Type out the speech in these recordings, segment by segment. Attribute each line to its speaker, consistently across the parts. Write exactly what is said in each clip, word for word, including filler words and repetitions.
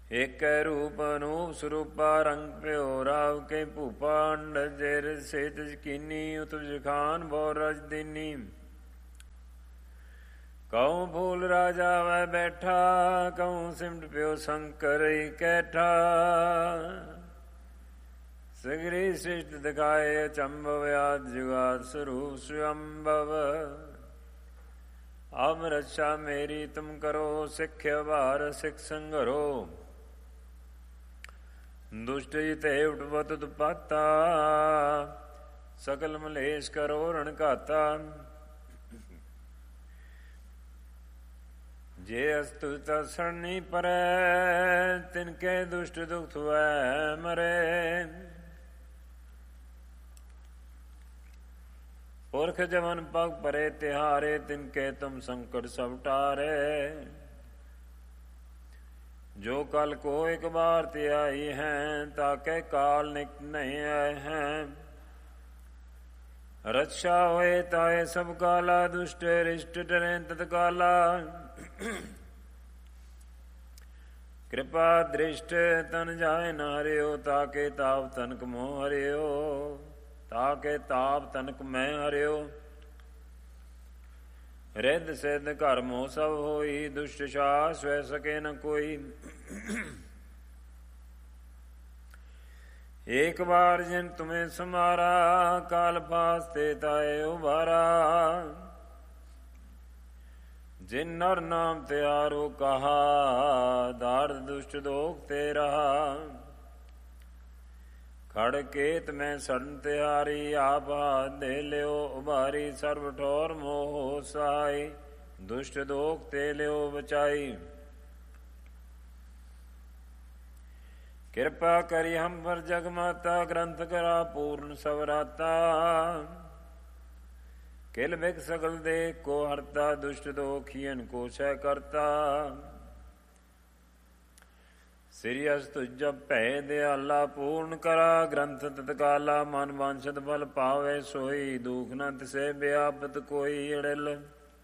Speaker 1: ਏਕੈ ਰੂਪ ਅਨੂਪ ਸਰੂਪਾ ਰੰਗ ਭਿਓ ਰਾਵ ਕੇ ਭੂਪਾ ਅੰਡ ਜੇਰ ਸੇਤ ਜਕੀਨੀ ਉਤੁਜ ਖਾਨ ਬੋ ਰਜ ਦੀਨੀ। ਕਉ ਫੂਲ ਰਾਜਾ ਵੈ ਬੈਠਾ ਕਉ ਸਿਮਟ ਪਿਓ ਸ਼ੰਕਰ ਕੈਠਾ। ਸਗਰੀ ਸ੍ਰਿਸ਼ਟ ਦਿਖਾਏ ਅਚੰਭਵ ਆਦਿ ਜੁਗਾਦ ਸਰੂਪ ਸਵੰਭਵ। ਅਬ ਰੱਛਾ ਮੇਰੀ ਤੁਮ ਕਰੋ ਸਿੱਖਿਆ ਭਾਰ ਸਿੱਖ ਸੰਘਰੋ। ਦੁਸ਼ਟ ਜਿਤੇ ਉਠਵਤ ਦੁਪਾਤਾ ਸਕਲ ਮਲੇਸ਼ ਕਰੋ ਰਣ ਘਾਤਾ। ਜੇ ਅਸਤੁ ਤਾ ਸਰਣੀ ਪਰੈ ਤਿਨਕੇ ਦੁਸ਼ਟ ਦੁਖ ਥੁਐ ਮਰੇ। ਪੁਰਖ ਜਵਨ ਪਗ ਪਰੇ ਤਿਹਾਰੇ ਤਿਨਕੇ ਤੁਮ ਸੰਕਟ ਸਭ ਟਾਰੇ। ਜੋ ਕਲ ਕੋ ਇਕ ਬਾਰ ਤੇ ਆਈ ਹੈ ਤਾਕੇ ਕਾਲ ਨਿਕਟ ਨਹੀਂ ਆਏ ਹੈ। ਰੱਛਾ ਹੋਏ ਤਾਏ ਸਭ ਕਾਲਾ ਦੁਸ਼ਟ ਰਿਸ਼ਟ ਡਰੇ ਤਤ ਕਾਲਾ। ਕਿਰਪਾ ਦ੍ਰਿਸ਼ਟ ਤਨ ਜਾਏ ਨ ਹਰਿਓ ਤਾਕੇ ਤਾਪ ਤਨਕ ਮੋਹ ਹਰਿਓ। ਤਾਕੇ ਤਾਪ ਤਨਕ ਮੈਂ ਹਰਿਓ। ਰਿੱਧ ਸਿੱਧ ਘਰ ਮੋਹ ਸਭ ਹੋਈ ਦੁਸ਼ਟ ਛਾਹ ਸਵੈ ਸਕੇ ਨ ਕੋਈ। ਏਕ ਬਾਰ ਜਿਨ ਤੁਮੇ ਸਮਾਰਾ ਕਾਲ ਪਾਸ ਤੇ ਤਾਏ ਉਬਾਰਾ। ਜਿਨ ਨਰ ਨਾਮ ਤਿਆਰੋ ਕਹਾ ਦਾਰਦ ਦੁਸ਼ਟ ਦੋਖ ਤੇ ਰਹਾ। ਖੜ ਕੇਤ ਮੈਂ ਸੜਨ ਤਿਆਰੀ ਆਪ ਹਾਥ ਦੇ ਲਿਓ ਉਬਾਰੀ। ਸਰਬ ਠੋਰ ਮੋਹ ਸਹਾਈ ਦੁਸ਼ਟ ਦੋਖ ਤੇ ਲਿਓ ਬਚਾਈ। ਕਿਰਪਾ ਕਰੀ ਹਮ ਪਰ ਜਗ ਮਾਤਾ ਗ੍ਰੰਥ ਕਰਾ ਪੂਰਨ ਸਵਰਾਤਾ। ਕਿਲ ਬਿਕ ਸਗਲ ਦੇ ਕੋ ਹਰਤਾ ਦੁਸ਼ਟ ਦੋਖੀਨ ਕੋ ਸਹਿ ਕਰਤਾ। ਸ੍ਰੀ ਅਸਤੁ ਜਪ ਭੈ ਦਿਆਲਾ ਪੂਰਨ ਕਰਾ ਗ੍ਰੰਥ ਤਤਕਾਲਾ। ਮਨ ਵਾਂਛਤ ਫਲ ਪਾਵੇ ਸੋਈ ਦੁਖ ਨ ਤਿਸੈ ਬਿਆਪਤ ਕੋਈ ਅੜਿਲ।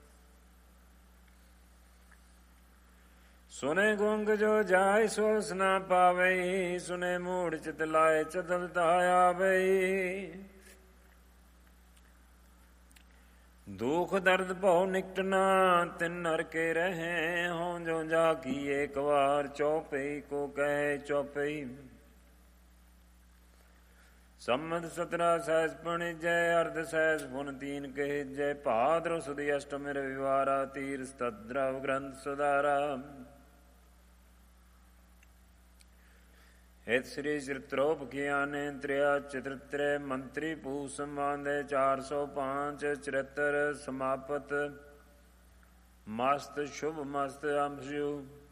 Speaker 1: ਸੁਨੇ ਗੁੰਗ ਜੋ ਜਾਇ ਸੋਸ ਨਾ ਪਾਵੇ। ਸੁਨੇ ਮੂੜ ਚਿਤ ਲਾਏ ਚਤਲਤਾ ਆਵੇ। ਦੁਖ ਦਰਦ ਭਉ ਨਿਕਟ ਨਾ ਤਿਨ ਨਰ ਕੇ ਰਹੇ। ਹੋਂ ਜੋ ਜਾ ਕੀ ਏਕ ਵਾਰ ਚੌਪਈ ਕੋ ਕਹੈ ਚੌਪਈ। ਸੰਮਤ ਸਤਰਾ ਸਹਿਜ ਪਣਿਜੈ ਅਰਧ ਸਹਿਜ ਪੁਨ ਤੀਨ ਕਹਿਜੈ। ਭਾਦਰੋ ਸੁਦੀ ਅਸ਼ਟਮਿ ਰਵਿਵਾਰਾ ਤੀਰਥ ਤਦ੍ਰਵ ਗ੍ਰੰਥ ਸੁਧਾਰਾ। ਹਿਤ ਸ੍ਰੀ ਚਿਤ੍ਰੋਪ ਗਿਆਨੇ ਤ੍ਰਿਆ ਚਿਤ੍ਰਤ੍ਰੈ ਮੰਤਰੀ ਭੂ ਸੰਬਾਂਧੇ। ਚਾਰ ਸੌ ਪਾਂਚ ਚਰਿਤ੍ਰ ਸਮਾਪਤ ਮਸਤ ਸ਼ੁਭ ਮਸਤ ਅੰਸ਼ਯੂ।